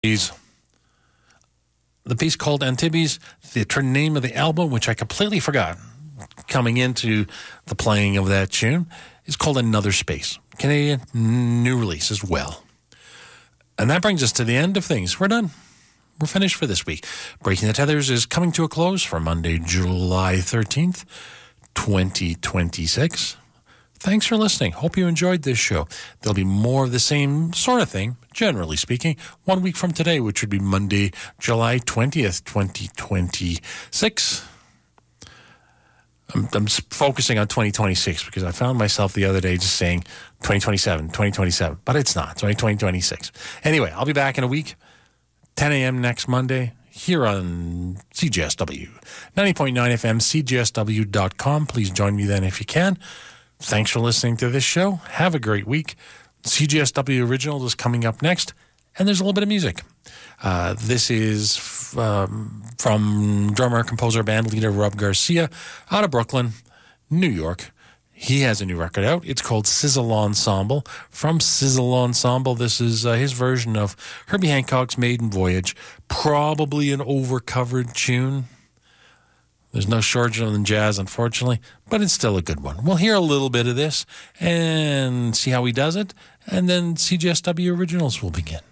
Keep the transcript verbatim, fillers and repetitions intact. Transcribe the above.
The piece called Antibes, the name of the album, which I completely forgot coming into the playing of that tune, is called Another Space. Canadian new release as well. And that brings us to the end of things. We're done. We're finished for this week. Breaking the Tethers is coming to a close for Monday, July thirteenth, twenty twenty-six. Thanks for listening. Hope you enjoyed this show. There'll be more of the same sort of thing, generally speaking, one week from today, which would be Monday, July twentieth, twenty twenty-six. I'm, I'm focusing on twenty twenty-six because I found myself the other day just saying twenty twenty-seven, twenty twenty-seven, but it's not. It's only twenty twenty-six. Anyway, I'll be back in a week, ten a.m. next Monday, here on C J S W. ninety point nine F M, C J S W dot com. Please join me then if you can. Thanks for listening to this show. Have a great week. C J S W Original is coming up next, and there's a little bit of music. Uh, this is f- um, from drummer, composer, band leader Rob Garcia out of Brooklyn, New York. He has a new record out. It's called Sizzle Ensemble. From Sizzle Ensemble, this is uh, his version of Herbie Hancock's Maiden Voyage. Probably an over-covered tune. There's no shortage of than jazz, unfortunately, but it's still a good one. We'll hear a little bit of this and see how he does it, and then C J S W Originals will begin.